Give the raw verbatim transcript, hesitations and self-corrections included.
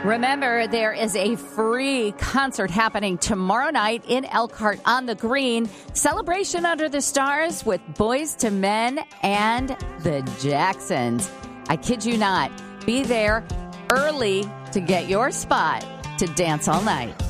Remember, there is a free concert happening tomorrow night in Elkhart on the Green. Celebration Under the Stars with Boys to Men and the Jacksons. I kid you not. Be there early to get your spot to dance all night.